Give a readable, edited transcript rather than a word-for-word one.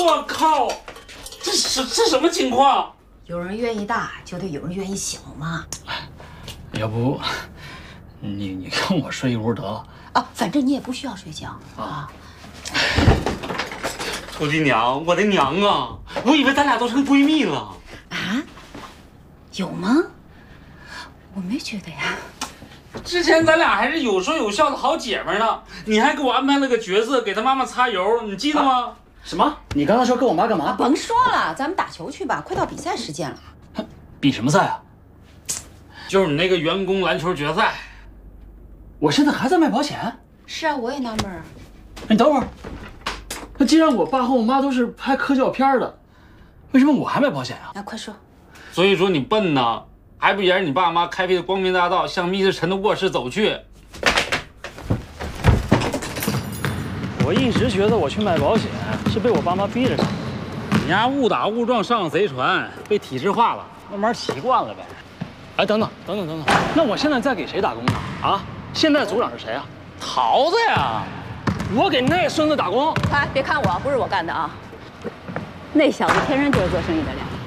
我靠，这什么情况？ 有人愿意大，就得有人愿意小嘛。 要不，你跟我睡一屋得了。 啊，反正你也不需要睡觉啊。 土地娘，我的娘啊！我以为咱俩都成闺蜜了。 啊？有吗？我没觉得呀。 之前咱俩还是有说有笑的好姐妹呢，你还给我安排了个角色，给她妈妈擦油，你记得吗？ 什么？你刚才说跟我妈干嘛？ 甭说了，咱们打球去吧，快到比赛时间了。 比什么赛啊？ 就是你那个员工篮球决赛。 我现在还在卖保险？ 是啊，我也纳闷啊。 你等会儿，那既然我爸和我妈都是拍科教片的，为什么我还卖保险啊？ 那快说。 所以说你笨呢，还不沿着你爸妈开辟的光明大道向密斯陈的卧室走去？ 我一直觉得我去卖保险是被我爸妈逼着上的。 你丫误打误撞上贼船，被体制化了，慢慢习惯了呗。 哎，等等，那我现在在给谁打工呢？啊，现在组长是谁啊？ 桃子呀， 我给那孙子打工。 哎，别看我，不是我干的啊。那小子天生就是做生意的料。